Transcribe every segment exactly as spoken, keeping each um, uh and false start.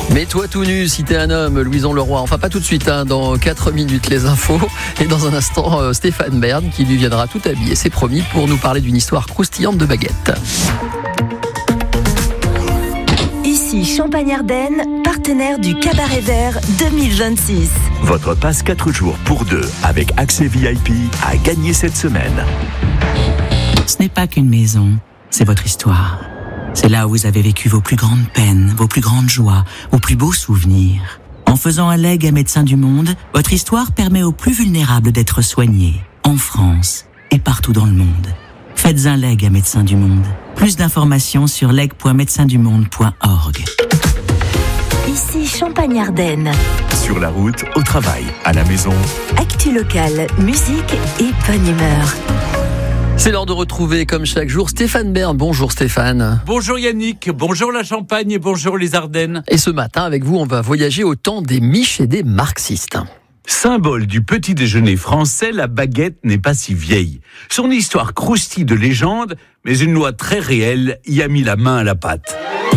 Mais toi tout nu, si t'es un homme, Louison Leroy. Enfin, pas tout de suite, hein, dans quatre minutes les infos. Et dans un instant, euh, Stéphane Bern qui lui viendra tout habillé, c'est promis, pour nous parler d'une histoire croustillante de baguette. Ici Champagne-Ardenne, partenaire du Cabaret Vert deux mille vingt-six. Votre passe quatre jours pour deux avec accès V I P à gagner cette semaine. Ce n'est pas qu'une maison, c'est votre histoire. C'est là où vous avez vécu vos plus grandes peines, vos plus grandes joies, vos plus beaux souvenirs. En faisant un legs à Médecins du Monde, votre histoire permet aux plus vulnérables d'être soignés, en France et partout dans le monde. Faites un legs à Médecins du Monde. Plus d'informations sur leg point médecins du monde point org. Ici Champagne-Ardenne. Sur la route, au travail, à la maison. Actu locale, musique et bonne humeur. C'est l'heure de retrouver, comme chaque jour, Stéphane Bern. Bonjour Stéphane. Bonjour Yannick, bonjour la Champagne et bonjour les Ardennes. Et ce matin, avec vous, on va voyager au temps des miches et des marxistes. Symbole du petit déjeuner français, la baguette n'est pas si vieille. Son histoire croustille de légende, mais une loi très réelle y a mis la main à la pâte.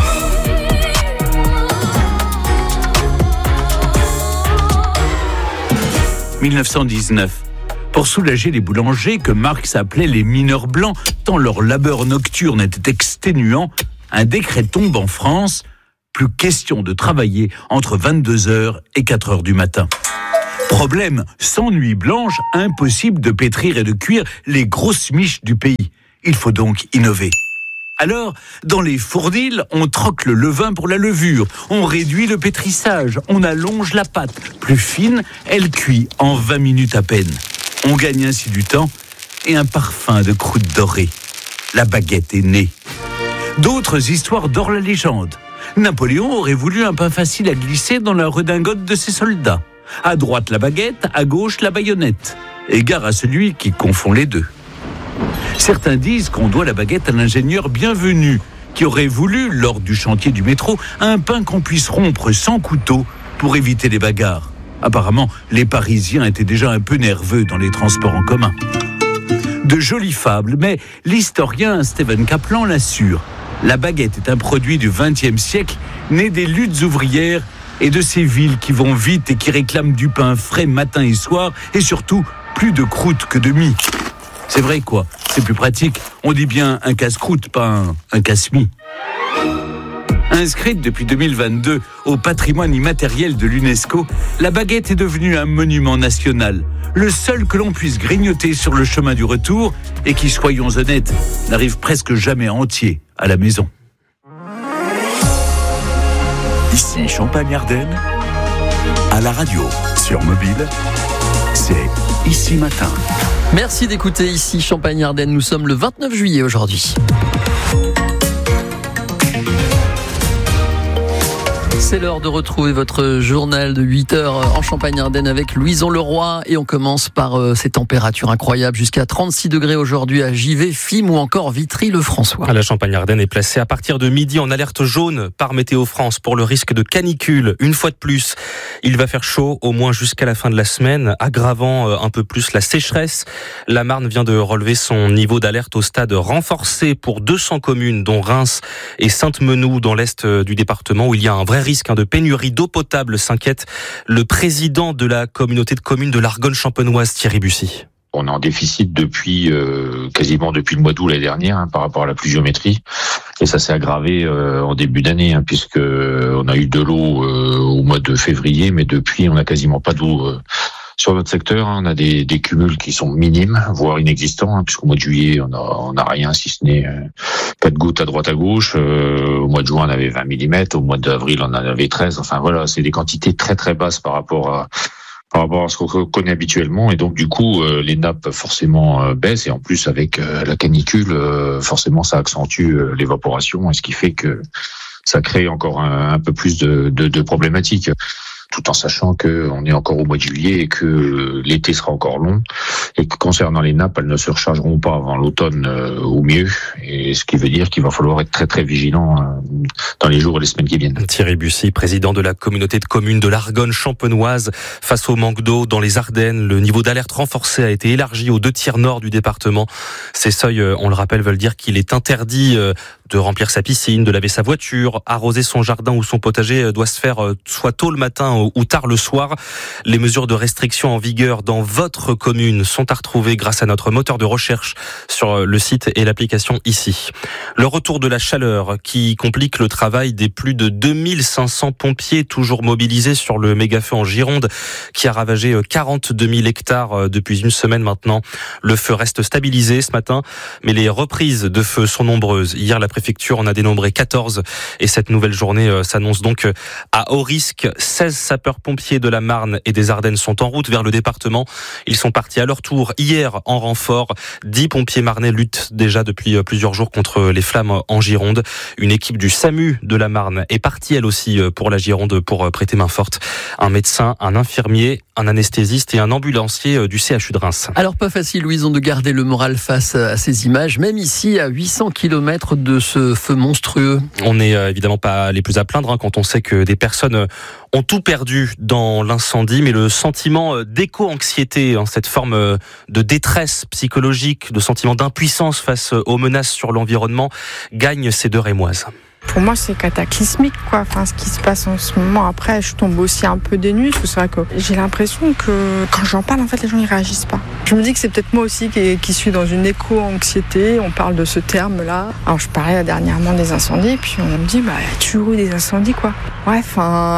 dix-neuf cent dix-neuf. Pour soulager les boulangers que Marx appelait les mineurs blancs, tant leur labeur nocturne était exténuant, un décret tombe en France. Plus question de travailler entre vingt-deux heures et quatre heures du matin. Problème, sans nuit blanche, impossible de pétrir et de cuire les grosses miches du pays. Il faut donc innover. Alors, dans les fournils, on troque le levain pour la levure, on réduit le pétrissage, on allonge la pâte. Plus fine, elle cuit en vingt minutes à peine. On gagne ainsi du temps et un parfum de croûte dorée. La baguette est née. D'autres histoires dorent la légende. Napoléon aurait voulu un pain facile à glisser dans la redingote de ses soldats. À droite la baguette, à gauche la baïonnette. Égard à celui qui confond les deux. Certains disent qu'on doit la baguette à l'ingénieur Bienvenu, qui aurait voulu, lors du chantier du métro, un pain qu'on puisse rompre sans couteau pour éviter les bagarres. Apparemment, les Parisiens étaient déjà un peu nerveux dans les transports en commun. De jolies fables, mais l'historien Stephen Kaplan l'assure. La baguette est un produit du vingtième siècle, né des luttes ouvrières et de ces villes qui vont vite et qui réclament du pain frais matin et soir, et surtout plus de croûte que de mie. C'est vrai quoi, c'est plus pratique. On dit bien un casse-croûte, pas un, un casse-mie. Inscrite depuis deux mille vingt-deux au patrimoine immatériel de l'UNESCO, la baguette est devenue un monument national. Le seul que l'on puisse grignoter sur le chemin du retour et qui, soyons honnêtes, n'arrive presque jamais entier à la maison. Ici Champagne-Ardenne, à la radio, sur mobile, c'est Ici Matin. Merci d'écouter Ici Champagne-Ardenne. Nous sommes le vingt-neuf juillet aujourd'hui. C'est l'heure de retrouver votre journal de huit heures en Champagne-Ardenne avec Louison Leroy. Et on commence par euh, ces températures incroyables, jusqu'à trente-six degrés aujourd'hui à Givet, Fismes ou encore Vitry-le-François. La Champagne-Ardenne est placée à partir de midi en alerte jaune par Météo France pour le risque de canicule. Une fois de plus, il va faire chaud au moins jusqu'à la fin de la semaine, aggravant un peu plus la sécheresse. La Marne vient de relever son niveau d'alerte au stade renforcé pour deux cents communes, dont Reims et Sainte-Menou dans l'est du département, où il y a un vrai risque de pénurie d'eau potable, s'inquiète le président de la communauté de communes de l'Argonne champenoise, Thierry Bussy. On est en déficit depuis euh, quasiment depuis le mois d'août l'année dernière hein, par rapport à la pluviométrie, et ça s'est aggravé euh, en début d'année hein, puisque on a eu de l'eau euh, au mois de février, mais depuis on n'a quasiment pas d'eau euh, sur notre secteur. Hein. On a des, des cumuls qui sont minimes, voire inexistants, hein, puisqu'au mois de juillet on a, on a rien si ce n'est euh, pas de gouttes à droite à gauche. Euh, au mois de juin on avait vingt millimètres, au mois d'avril on en avait treize. Enfin voilà, c'est des quantités très très basses par rapport à par rapport à ce qu'on connaît habituellement, et donc du coup euh, les nappes forcément euh, baissent, et en plus avec euh, la canicule euh, forcément ça accentue euh, l'évaporation, et ce qui fait que ça crée encore un, un peu plus de, de, de problématiques. tout en sachant qu'on est encore au mois de juillet et que l'été sera encore long, et que concernant les nappes, elles ne se rechargeront pas avant l'automne euh, au mieux, et ce qui veut dire qu'il va falloir être très très vigilant euh, dans les jours et les semaines qui viennent. Thierry Bussy, président de la communauté de communes de l'Argonne champenoise, face au manque d'eau dans les Ardennes, le niveau d'alerte renforcé a été élargi aux deux tiers nord du département. Ces seuils, on le rappelle, veulent dire qu'il est interdit de remplir sa piscine, de laver sa voiture, arroser son jardin ou son potager doit se faire soit tôt le matin ou tard le soir. Les mesures de restriction en vigueur dans votre commune sont à retrouver grâce à notre moteur de recherche sur le site et l'application ici. Le retour de la chaleur qui complique le travail des plus de deux mille cinq cents pompiers toujours mobilisés sur le méga-feu en Gironde qui a ravagé quarante-deux mille hectares depuis une semaine maintenant. Le feu reste stabilisé ce matin, mais les reprises de feu sont nombreuses. Hier, la préfecture en a dénombré quatorze et cette nouvelle journée s'annonce donc à haut risque. seize sapeurs-pompiers de la Marne et des Ardennes sont en route vers le département. Ils sont partis à leur tour hier en renfort. dix pompiers marnais luttent déjà depuis plusieurs jours contre les flammes en Gironde. Une équipe du SAMU de la Marne est partie elle aussi pour la Gironde pour prêter main forte. Un médecin, un infirmier, un anesthésiste et un ambulancier du C H U de Reims. Alors pas facile, Louison, de garder le moral face à ces images, même ici à huit cents kilomètres de ce feu monstrueux. On n'est évidemment pas les plus à plaindre hein, quand on sait que des personnes ont tout perdu dans l'incendie, mais le sentiment d'éco-anxiété, hein, cette forme de détresse psychologique, de sentiment d'impuissance face aux menaces sur l'environnement, gagne ces deux Rémoises. Pour moi, c'est cataclysmique, quoi. Enfin, ce qui se passe en ce moment. Après, je tombe aussi un peu des nues, parce que c'est vrai que j'ai l'impression que quand j'en parle, en fait, les gens, ils réagissent pas. Je me dis que c'est peut-être moi aussi qui, qui suis dans une éco-anxiété. On parle de ce terme-là. Alors, je parlais dernièrement des incendies, puis on me dit, bah, il y a toujours eu des incendies, quoi. Ouais, enfin...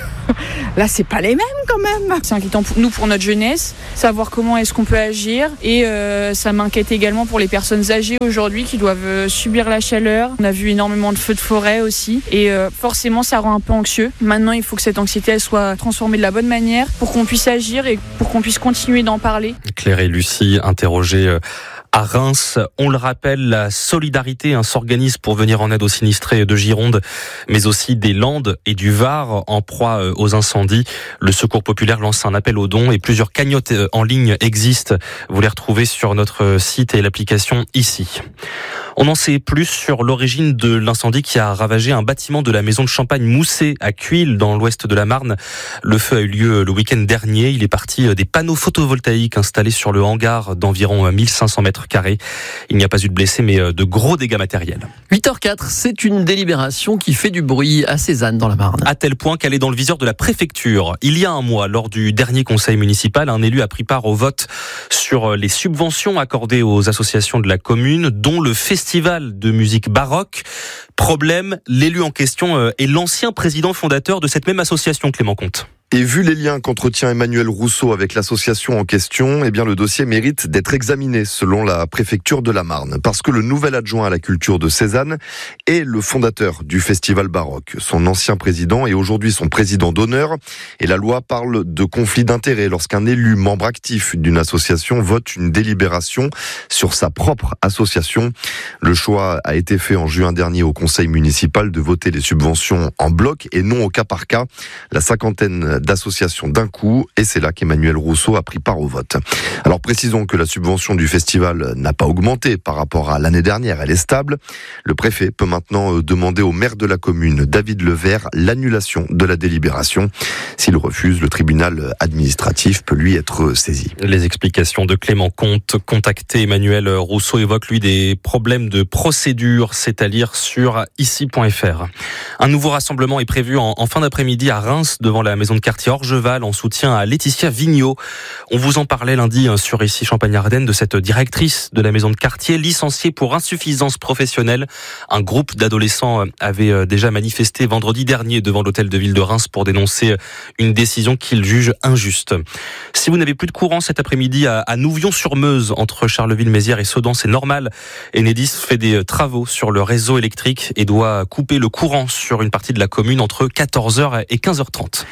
Là, c'est pas les mêmes quand même. C'est inquiétant pour nous, pour notre jeunesse, savoir comment est-ce qu'on peut agir. Et euh, ça m'inquiète également pour les personnes âgées aujourd'hui qui doivent subir la chaleur. On a vu énormément de feux de forêt aussi. Et euh, forcément, ça rend un peu anxieux. Maintenant, il faut que cette anxiété elle soit transformée de la bonne manière pour qu'on puisse agir et pour qu'on puisse continuer d'en parler. Claire et Lucie, interrogées à Reims. On le rappelle, la solidarité hein, s'organise pour venir en aide aux sinistrés de Gironde, mais aussi des Landes et du Var en proie aux incendies. Le Secours populaire lance un appel aux dons et plusieurs cagnottes en ligne existent. Vous les retrouvez sur notre site et l'application ici. On en sait plus sur l'origine de l'incendie qui a ravagé un bâtiment de la maison de champagne Mousset à Cuil, dans l'ouest de la Marne. Le feu a eu lieu le week-end dernier. Il est parti des panneaux photovoltaïques installés sur le hangar d'environ mille cinq cents mètres carrés. Il n'y a pas eu de blessés, mais de gros dégâts matériels. huit heures quatre, c'est une délibération qui fait du bruit à Cézanne, dans la Marne. À tel point qu'elle est dans le viseur de la préfecture. Il y a un mois, lors du dernier conseil municipal, un élu a pris part au vote sur les subventions accordées aux associations de la commune, dont le festival de musique baroque. Problème, l'élu en question est l'ancien président fondateur de cette même association, Clément Comte. Et vu les liens qu'entretient Emmanuel Rousseau avec l'association en question, eh bien le dossier mérite d'être examiné selon la préfecture de la Marne. Parce que le nouvel adjoint à la culture de Cézanne est le fondateur du festival baroque. Son ancien président est aujourd'hui son président d'honneur. Et la loi parle de conflit d'intérêts lorsqu'un élu membre actif d'une association vote une délibération sur sa propre association. Le choix a été fait en juin dernier au conseil municipal de voter les subventions en bloc et non au cas par cas. La cinquantaine d'associations d'un coup, et c'est là qu'Emmanuel Rousseau a pris part au vote. Alors précisons que la subvention du festival n'a pas augmenté par rapport à l'année dernière, elle est stable. Le préfet peut maintenant demander au maire de la commune, David Levert, l'annulation de la délibération. S'il refuse, le tribunal administratif peut lui être saisi. Les explications de Clément Comte. Contacté, Emmanuel Rousseau évoque lui des problèmes de procédure, c'est à lire sur ici point f r. Un nouveau rassemblement est prévu en, en fin d'après-midi à Reims devant la maison de quartier Orgeval en soutien à Laetitia Vigneault. On vous en parlait lundi sur ici Champagne-Ardenne de cette directrice de la maison de quartier licenciée pour insuffisance professionnelle. Un groupe d'adolescents avait déjà manifesté vendredi dernier devant l'hôtel de ville de Reims pour dénoncer une décision qu'ils jugent injuste. Si vous n'avez plus de courant cet après-midi à, à Nouvion-sur-Meuse entre Charleville-Mézières et Sedan, c'est normal. Enedis fait des travaux sur le réseau électrique et doit couper le courant sur une partie de la commune entre quatorze heures et quinze heures trente. Et puis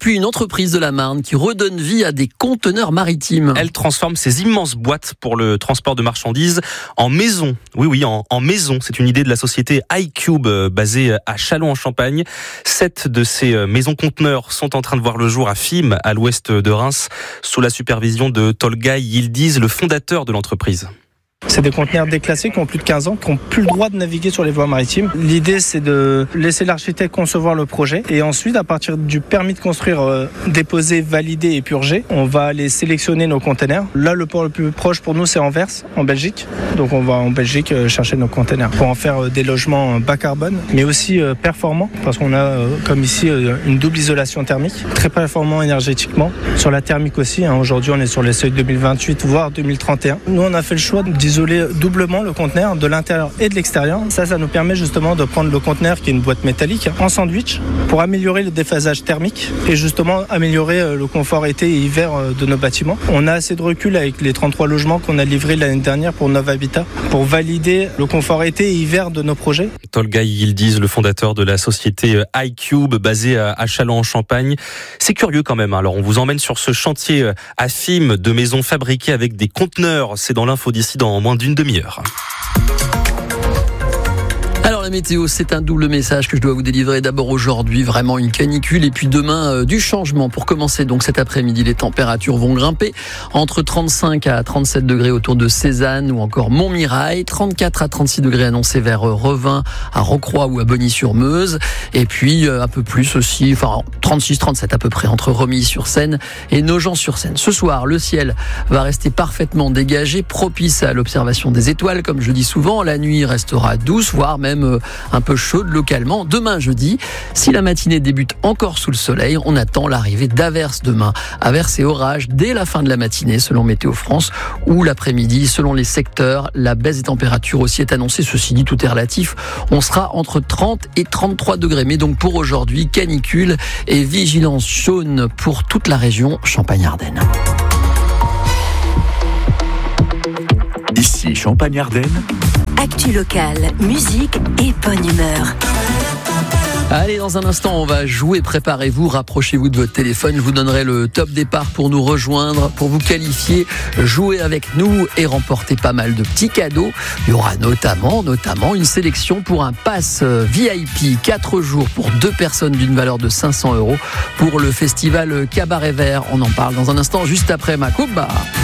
puis une entreprise de la Marne qui redonne vie à des conteneurs maritimes. Elle transforme ces immenses boîtes pour le transport de marchandises en maison. Oui, oui, en, en maison. C'est une idée de la société iCube basée à Châlons-en-Champagne. Sept de ces maisons conteneurs sont en train de voir le jour à Fismes, à l'ouest de Reims, sous la supervision de Tolga Yildiz, le fondateur de l'entreprise. C'est des conteneurs déclassés qui ont plus de quinze ans, qui n'ont plus le droit de naviguer sur les voies maritimes. L'idée, c'est de laisser l'architecte concevoir le projet et ensuite, à partir du permis de construire euh, déposé, validé et purgé, on va aller sélectionner nos conteneurs. Là, le port le plus proche pour nous, c'est Anvers, en Belgique. Donc, on va en Belgique euh, chercher nos conteneurs pour en faire euh, des logements bas carbone, mais aussi euh, performants, parce qu'on a, euh, comme ici, euh, une double isolation thermique, très performant énergétiquement. Sur la thermique aussi, hein, aujourd'hui, on est sur les seuils deux mille vingt-huit, voire deux mille trente et un. Nous, on a fait le choix d'isoler doublement le conteneur de l'intérieur et de l'extérieur. Ça, ça nous permet justement de prendre le conteneur qui est une boîte métallique en sandwich pour améliorer le déphasage thermique et justement améliorer le confort été et hiver de nos bâtiments. On a assez de recul avec les trente-trois logements qu'on a livrés l'année dernière pour Nov Habitat pour valider le confort été et hiver de nos projets. Tolga Yildiz, le fondateur de la société iCube basée à Châlons-en-Champagne. C'est curieux quand même. Alors on vous emmène sur ce chantier à Fismes de maisons fabriquées avec des conteneurs. C'est dans l'info d'ici dans moins d'une demi-heure. Alors la météo, c'est un double message que je dois vous délivrer. D'abord aujourd'hui, vraiment une canicule et puis demain euh, du changement. Pour commencer, donc cet après-midi, les températures vont grimper entre trente-cinq à trente-sept degrés autour de Cézanne ou encore Montmirail, trente-quatre à trente-six degrés annoncés vers euh, Revin, à Rocroi ou à Bonny-sur-Meuse, et puis euh, un peu plus aussi, enfin trente-six trente-sept à peu près entre Romilly-sur-Seine et Nogent-sur-Seine. Ce soir, le ciel va rester parfaitement dégagé, propice à l'observation des étoiles, comme je le dis souvent. La nuit restera douce, voire même un peu chaude localement. Demain jeudi, si la matinée débute encore sous le soleil, on attend l'arrivée d'averses demain. Averses et orages dès la fin de la matinée selon Météo France, ou l'après-midi selon les secteurs. La baisse des températures aussi est annoncée. Ceci dit, tout est relatif. On sera entre trente et trente-trois degrés. Mais donc pour aujourd'hui, canicule et vigilance jaune pour toute la région Champagne-Ardenne. Ici Champagne-Ardenne. Actu locale, musique et bonne humeur. Allez, dans un instant, on va jouer. Préparez-vous, rapprochez-vous de votre téléphone. Je vous donnerai le top départ pour nous rejoindre, pour vous qualifier, jouer avec nous et remporter pas mal de petits cadeaux. Il y aura notamment, notamment une sélection pour un pass V I P quatre jours pour deux personnes d'une valeur de cinq cents euros pour le festival Cabaret Vert. On en parle dans un instant, juste après ma coupe. Bah...